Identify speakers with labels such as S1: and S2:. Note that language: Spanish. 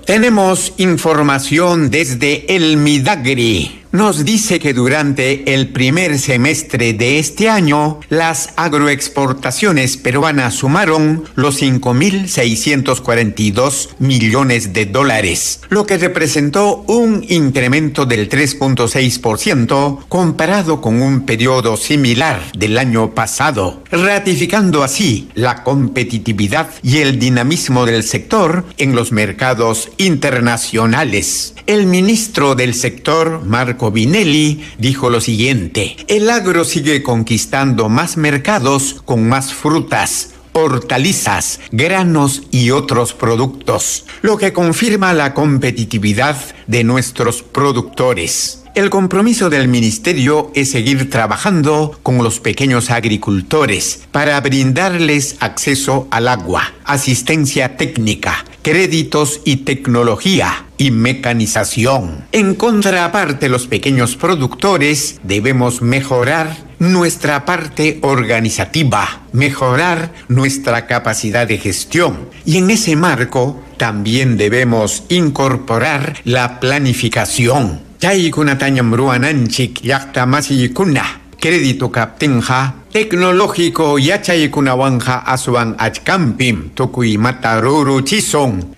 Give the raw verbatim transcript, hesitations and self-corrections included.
S1: Tenemos información desde el Midagri. Nos dice que durante el primer semestre de este año, las agroexportaciones peruanas sumaron los cinco mil seiscientos cuarenta y dos millones de dólares, lo que representó un incremento del tres punto seis por ciento comparado con un periodo similar del año pasado, ratificando así la competitividad y el dinamismo del sector en los mercados internacionales. El ministro del sector, Marco Vinelli, dijo lo siguiente: el agro sigue conquistando más mercados con más frutas, hortalizas, granos y otros productos, lo que confirma la competitividad de nuestros productores. El compromiso del ministerio es seguir trabajando con los pequeños agricultores para brindarles acceso al agua, asistencia técnica, créditos y tecnología y mecanización. En contraparte, los pequeños productores debemos mejorar nuestra parte organizativa, mejorar nuestra capacidad de gestión. Y en ese marco también debemos incorporar la planificación. Chay kuna tanyamruananchik yakta masiyikuna, crédito kaptinja, tecnológico yachay kunawanja asuan achkampim, tukui mataruru chison,